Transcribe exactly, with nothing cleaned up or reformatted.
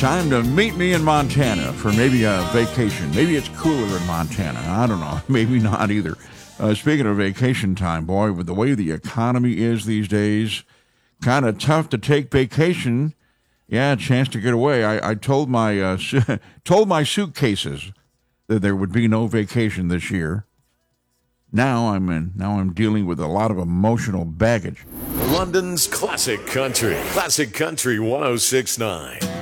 Time to meet me in Montana for maybe a vacation. Maybe it's cooler in Montana. I don't know. Maybe not either. Uh, speaking of vacation time, boy, with the way the economy is these days, kind of tough to take vacation. Yeah, a chance to get away. I, I told my uh, su- told my suitcases that there would be no vacation this year. Now I'm in. Now I'm dealing with a lot of emotional baggage. London's Classic Country. Classic Country one oh six point nine.